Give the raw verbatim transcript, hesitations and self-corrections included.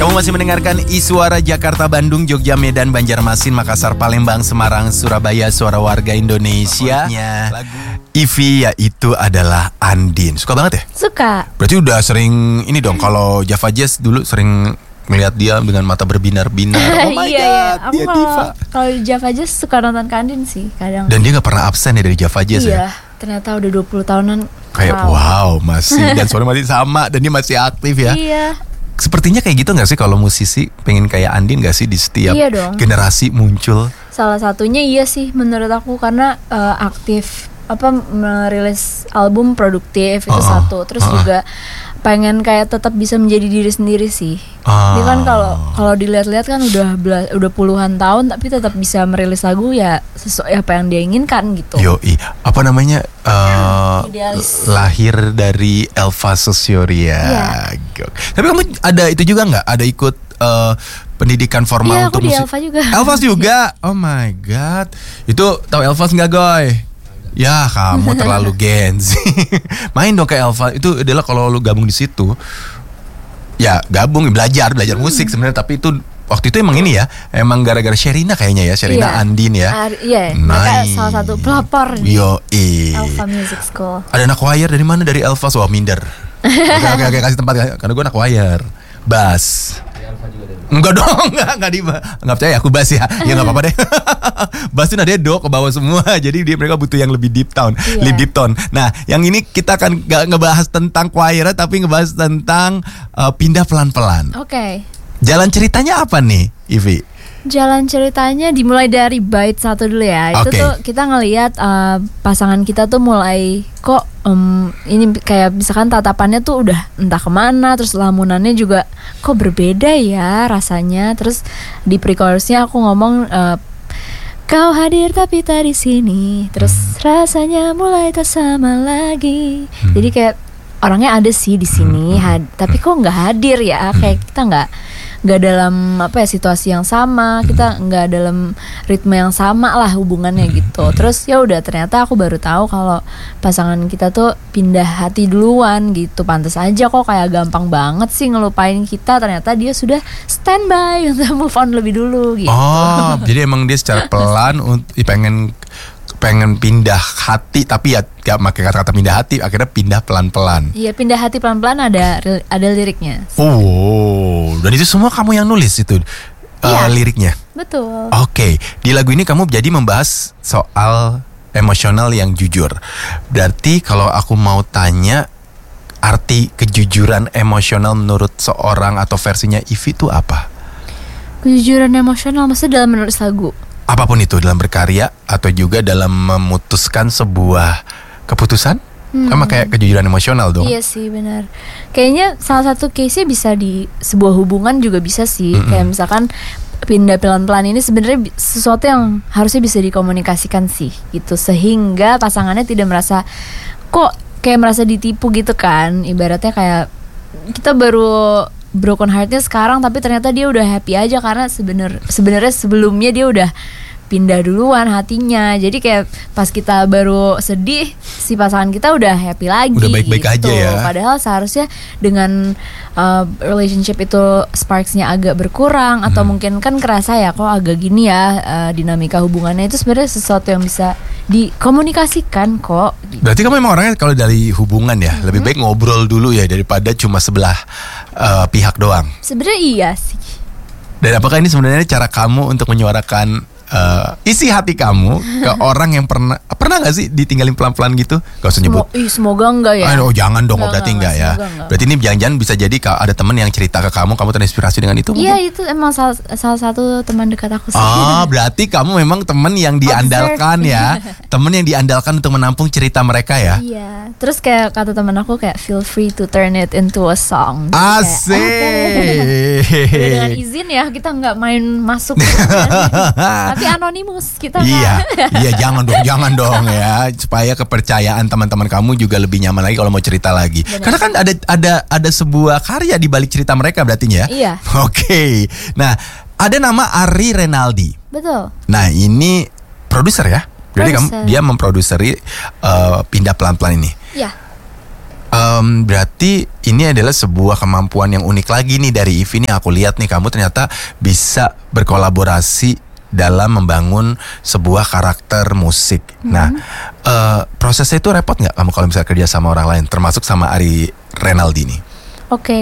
Kamu masih mendengarkan iSuara Jakarta, Bandung, Jogja, Medan, Banjarmasin, Makassar, Palembang, Semarang, Surabaya, suara warga Indonesia. Ivi yaitu adalah Andin. Suka banget ya? Suka. Berarti udah sering ini dong. Kalau Java Jazz dulu sering melihat dia dengan mata berbinar-binar. Oh my iya, god, iya. dia Aku diva. Kalau Java Jazz suka nonton Kandin sih kadang. Dan dia gak pernah absen ya dari Java Jazz iya, ya? ternyata udah dua puluh tahunan. Kayak wow, masih. Dan suaranya masih sama. Dan dia masih aktif ya. Iya. Sepertinya kayak gitu gak sih kalau musisi pengen kayak Andin gak sih di setiap Iya dong. generasi muncul? Salah satunya iya sih menurut aku karena uh, aktif apa merilis album produktif itu Uh-uh. satu. Terus Uh-uh. juga pengen kayak tetap bisa menjadi diri sendiri sih. Ah. Dia kan kalau kalau dilihat-lihat kan udah bela- udah puluhan tahun tapi tetap bisa merilis lagu ya sesuai apa yang dia inginkan gitu. Yoi, apa namanya? Uh, Idealis. lahir dari Elva Susioria. Iya. Gok. Tapi kamu ada itu juga nggak? Ada ikut uh, pendidikan formal Iya, untuk aku di musik? Elva juga. Elva juga. Oh my god. Itu tahu Elva nggak, Goy? Ya kamu terlalu Gen Z. Main dong ke Elva. Itu adalah kalau lu gabung di situ. Ya gabung belajar belajar hmm. musik sebenarnya. Tapi itu waktu itu emang ini ya. Emang gara-gara Sherina kayaknya ya. Sherina Iya. Andin ya. Ar- iya, mereka Nice. salah satu pelopor di Yoi. Elva Music School. Ada anak choir dari mana? Dari Elva. Wah minder. Oke oke oke kasih tempat ya. Karena gue anak choir. Bass. Enggak dong, enggak, enggak di enggak percaya aku bass ya. Ya enggak apa-apa deh. Bass itu nadanya do ke bawah semua. Jadi dia mereka butuh yang lebih deep tone, Iya. lebih deep tone. Nah, yang ini kita akan enggak ngebahas tentang choir tapi ngebahas tentang uh, pindah pelan-pelan. Oke. Jalan ceritanya apa nih, Ivi? Jalan ceritanya dimulai dari bait satu dulu ya. Itu Oke. tuh kita ngelihat uh, pasangan kita tuh mulai kok um, ini kayak misalkan tatapannya tuh udah entah kemana, terus lamunannya juga kok berbeda ya rasanya. Terus di pre-chorusnya aku ngomong uh, kau hadir tapi tak di sini, terus Hmm. rasanya mulai tak sama lagi. Hmm. Jadi kayak orangnya ada sih di sini, Hmm. had- tapi kok nggak hadir ya? Kayak kita nggak nggak dalam apa ya situasi yang sama, kita nggak dalam ritme yang sama lah hubungannya gitu. Terus ya udah ternyata aku baru tahu kalau pasangan kita tuh pindah hati duluan gitu. Pantes aja kok kayak gampang banget sih ngelupain kita, ternyata dia sudah standby untuk move on lebih dulu gitu. Oh, jadi emang dia secara pelan untuk pengen pengen pindah hati tapi ya gak pakai kata-kata pindah hati, akhirnya pindah pelan-pelan. Iya, pindah hati pelan-pelan ada ada liriknya. Oh, dan itu semua kamu yang nulis itu uh, Iya. liriknya. Betul. Oke, di lagu ini kamu jadi membahas soal emosional yang jujur. Berarti kalau aku mau tanya arti kejujuran emosional menurut seorang atau versinya Ivi itu apa? Kejujuran emosional maksudnya dalam menulis lagu. Apapun itu, dalam berkarya atau juga dalam memutuskan sebuah keputusan? Hmm. Emang kayak kejujuran emosional dong. Iya sih benar. Kayaknya salah satu case-nya bisa di sebuah hubungan juga bisa sih. Mm-mm. Kayak misalkan pindah pelan-pelan ini sebenarnya bi- sesuatu yang harusnya bisa dikomunikasikan sih gitu, sehingga pasangannya tidak merasa kok kayak merasa ditipu gitu kan. Ibaratnya kayak kita baru broken heartnya sekarang tapi ternyata dia udah happy aja karena sebenar sebenarnya sebelumnya dia udah pindah duluan hatinya. Jadi kayak pas kita baru sedih si pasangan kita udah happy lagi. Udah baik-baik gitu. aja ya. Padahal seharusnya dengan uh, relationship itu sparksnya agak berkurang atau Hmm. mungkin kan kerasa ya kok agak gini ya uh, dinamika hubungannya, itu sebenarnya sesuatu yang bisa dikomunikasikan kok. Berarti kamu memang orangnya kalau dari hubungan ya, lebih baik ngobrol dulu ya daripada cuma sebelah uh, pihak doang. Sebenarnya iya sih. Dan apakah ini sebenarnya cara kamu untuk menyuarakan uh, isi hati kamu ke orang yang pernah pernah nggak sih ditinggalin pelan-pelan gitu? Gak usah nyebut. Semo- ih, semoga enggak ya. Oh jangan dong, Enggak, berarti enggak, enggak, ya. semoga enggak. Berarti ini jangan-jangan bisa jadi kalau ada teman yang cerita ke kamu, kamu terinspirasi dengan itu Iya, mungkin? itu emang salah, salah satu teman dekat aku sih. Oh, berarti kamu memang teman yang diandalkan ya. Teman yang diandalkan untuk menampung cerita mereka ya. Iya. Terus kayak kata teman aku kayak feel free to turn it into a song. Jadi kayak, Asik. Udah dengan izin ya, kita nggak main masuk. Tapi anonimus kita nggak. Iya, iya jangan dong, jangan dong ya, supaya kepercayaan teman-teman kamu juga lebih nyaman lagi kalau mau cerita lagi. Benar. Karena kan ada ada ada sebuah karya di balik cerita mereka berarti ya. Iya. Oke. Nah, ada nama Ari Renaldi. Betul. Nah, ini produser ya. Jadi kamu Produser. dia memproduseri uh, pindah pelan-pelan ini. Iya. Um, berarti ini adalah sebuah kemampuan yang unik lagi nih dari Ivy nih. Aku lihat nih kamu ternyata bisa berkolaborasi dalam membangun sebuah karakter musik. Hmm. Nah, uh, prosesnya itu repot nggak kamu kalau misalnya kerja sama orang lain, termasuk sama Ari Renaldi nih? Oke,